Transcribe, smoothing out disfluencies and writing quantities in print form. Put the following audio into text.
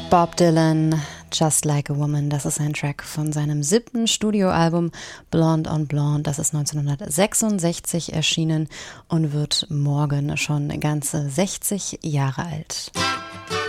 Bob Dylan, Just Like a Woman, das ist ein Track von seinem 7. Studioalbum Blonde on Blonde, das ist 1966 erschienen und wird morgen schon ganze 60 Jahre alt.